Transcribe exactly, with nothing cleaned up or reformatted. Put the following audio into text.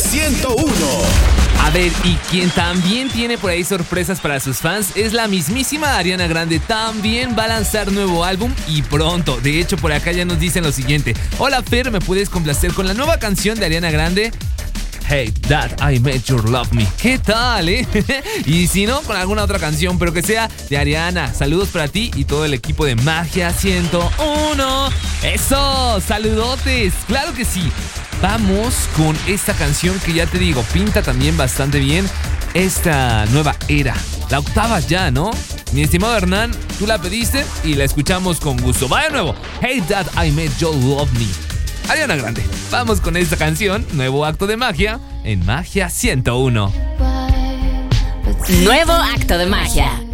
ciento uno. A ver, y quien también tiene por ahí sorpresas para sus fans es la mismísima Ariana Grande. También va a lanzar nuevo álbum y pronto. De hecho, por acá ya nos dicen lo siguiente. Hola Fer, ¿me puedes complacer con la nueva canción de Ariana Grande? Hey, That I Made You Love Me. ¿Qué tal, eh? Y si no, con alguna otra canción, pero que sea de Ariana. Saludos para ti y todo el equipo de Magia ciento uno. ¡Eso! ¡Saludotes! ¡Claro que sí! Vamos con esta canción que ya te digo, pinta también bastante bien esta nueva era. La octava ya, ¿no? Mi estimado Hernán, tú la pediste y la escuchamos con gusto. Va de nuevo. Hey, That I Made You Love Me. Ariana Grande. Vamos con esta canción, nuevo acto de magia, en Magia ciento uno. Nuevo acto de magia.